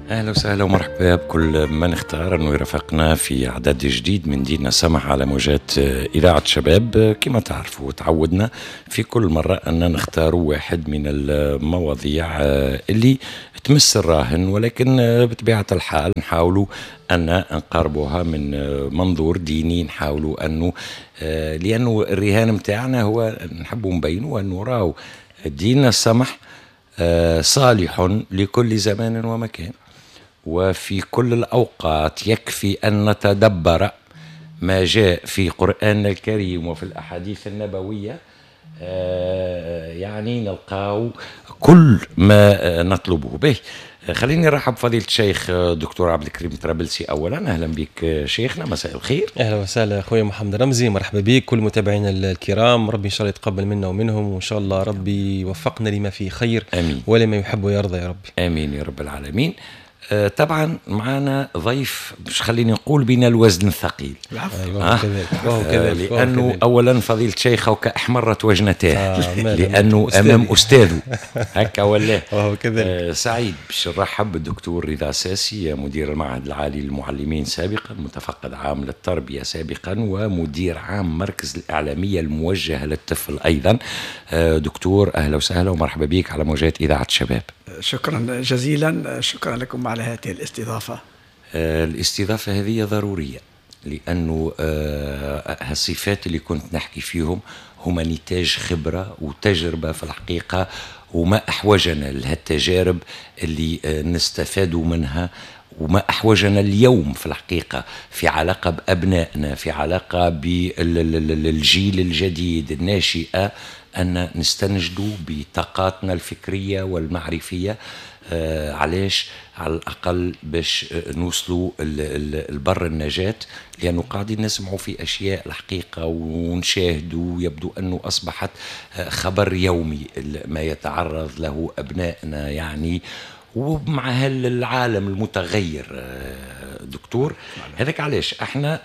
أهلا وسهلا ومرحبا بكل من اختار أنه يرافقنا في عدد جديد من دينا سمح على موجات إذاعة شباب. كما تعرفوا تعودنا في كل مرة أن نختار واحد من المواضيع اللي تمس الراهن، ولكن بطبيعة الحال نحاولوا أن نقربوها من منظور ديني، نحاولوا أنه لأنه الرهان متاعنا هو نحبوا نبينوا أنه راو دينا السمح صالح لكل زمان ومكان، وفي كل الأوقات يكفي أن نتدبر ما جاء في قرآن الكريم وفي الأحاديث النبوية، يعني نلقاو كل ما نطلبه به. خليني نرحب فضيلة الشيخ دكتور عبد الكريم طرابلسي. أولا أهلا بك شيخنا، مساء الخير. أهلا وسهلا أخوي محمد رمزي، مرحبا بك كل متابعينا الكرام. ربي إن شاء الله يتقبل منا ومنهم، وإن شاء الله ربي يوفقنا لما فيه خير، آمين، ولما يحب ويرضى يا ربي. آمين يا رب العالمين. طبعا معنا ضيف مش خليني نقول بين الوزن الثقيل. كذلك لأنه أولا فضيلة شيخه كأحمرت وجنتاه لأنه أمام أستاذه هكا ولا كذلك. سعيد باش نرحب بالدكتور رضا ساسي، مدير المعهد العالي للمعلمين سابقا، متفقد عام للتربية سابقا، ومدير عام مركز الإعلامية الموجهة للطفل أيضا. دكتور أهلا وسهلا ومرحبا بك على موجات إذاعة الشباب. شكرا جزيلا، شكرا لكم على هذه الاستضافة. الاستضافة هذه ضرورية لأنه هالصفات اللي كنت نحكي فيهم هما نتاج خبرة وتجربة في الحقيقة، وما أحوجنا لهالتجارب اللي نستفادوا منها، وما أحوجنا اليوم في الحقيقة في علاقة بأبنائنا، في علاقة بالجيل الجديد الناشئة، أن نستنجدوا بطاقاتنا الفكرية والمعرفية. علاش؟ على الأقل باش نوصلوا البر النجاة، لأنه قاعدين نسمعوا في أشياء الحقيقة ونشاهدوا يبدو أنه أصبحت خبر يومي ما يتعرض له أبنائنا، يعني ومع هالعالم المتغير دكتور. هذاك علاش احنا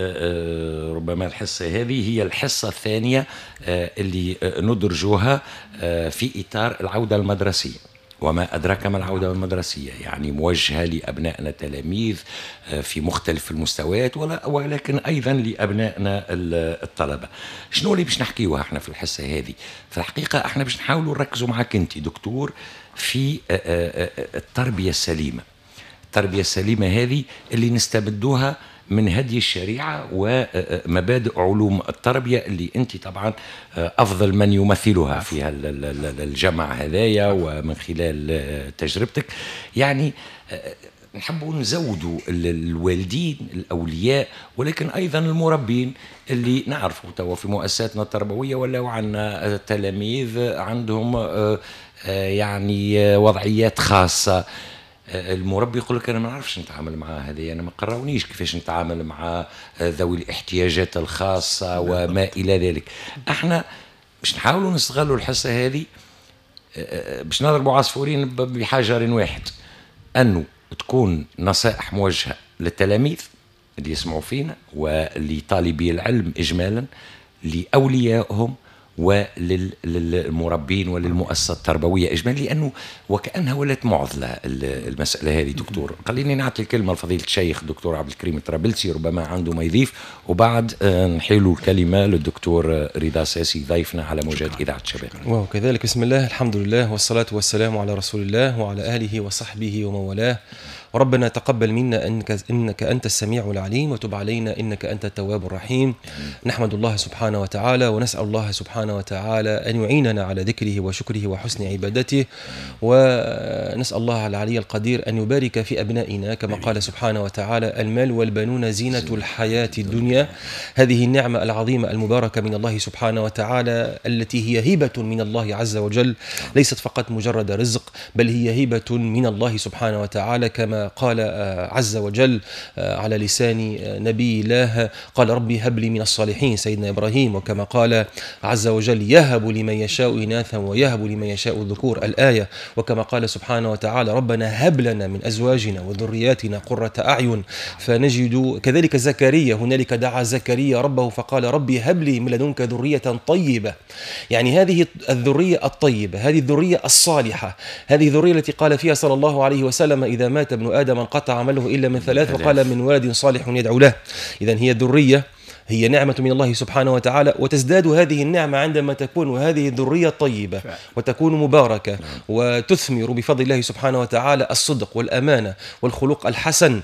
ربما الحصة هذه هي الحصة الثانية اللي ندرجوها في إطار العودة المدرسية، وما أدراك ما العودة المدرسية، يعني موجهة لأبنائنا التلاميذ في مختلف المستويات، ولكن أيضا لأبنائنا الطلبة. شنو اللي باش نحكيوها احنا في الحصة هذه؟ في الحقيقة احنا باش نحاولوا نركزوا معك انت دكتور في التربية السليمة. التربية السليمة هذه اللي نستمدوها من هدي الشريعة ومبادئ علوم التربية اللي أنت طبعا أفضل من يمثلها في الجمع هذايا ومن خلال تجربتك. يعني نحبوا نزودوا الوالدين الأولياء، ولكن أيضا المربين اللي نعرفوا توا في مؤسساتنا التربوية ولا عندنا تلاميذ عندهم يعني وضعيات خاصة. المربي يقول لك أنا ما نعرفش نتعامل مع هذه، أنا ما قراونيش كيفاش نتعامل مع ذوي الاحتياجات الخاصة وما إلى ذلك. احنا باش نحاولوا نستغلوا الحصة هذه باش نضربوا عصفورين بحجر واحد، أنه تكون نصائح موجهة للتلاميذ اللي يسمعوا فينا ولطالبي العلم إجمالا، لأوليائهم وللمربين وللمؤسسة التربوية إجمالا، لأنه وكأنها ولت معضلة المسألة هذه. دكتور خليني نعطي الكلمة لفضيلة الشيخ دكتور عبد الكريم طرابلسي، ربما عنده ما يضيف، وبعد نحيلوا الكلمة للدكتور رضا ساسي ضيفنا على موجات إذاعة الشباب. وكذلك بسم الله الحمد لله والصلاة والسلام على رسول الله وعلى آله وصحبه ومن والاه. ربنا تقبل منا إنك أنت السميع العليم، وتب علينا إنك أنت التواب الرحيم. نحمد الله سبحانه وتعالى ونسأل الله سبحانه وتعالى أن يعيننا على ذكره وشكره وحسن عبادته، ونسأل الله العلي القدير أن يبارك في أبنائنا كما قال سبحانه وتعالى: المال والبنون زينة الحياة الدنيا. هذه النعمة العظيمة المباركة من الله سبحانه وتعالى التي هي هبة من الله عز وجل، ليست فقط مجرد رزق، بل هي هبة من الله سبحانه وتعالى، كما قال عز وجل على لسان نبي الله: قال ربي هب لي من الصالحين سيدنا إبراهيم، وكما قال عز وجل: يهب لمن يشاء إناثا ويهب لمن يشاء الذكور، الآية. وكما قال سبحانه وتعالى: ربنا هب لنا من أزواجنا وذرياتنا قرة أعين. فنجد كذلك زكريا، هنالك دعا زكريا ربه فقال: ربي هب لي من لدنك ذرية طيبة. يعني هذه الذرية الطيبة، هذه الذرية الصالحة، هذه الذرية التي قال فيها صلى الله عليه وسلم: إذا مات ابن آدم انقطع عمله إلا من ثلاث، وقال من ولد صالح يدعو له. إذن هي الذرية هي نعمة من الله سبحانه وتعالى، وتزداد هذه النعمة عندما تكون هذه الذرية طيبة وتكون مباركة وتثمر بفضل الله سبحانه وتعالى الصدق والأمانة والخلق الحسن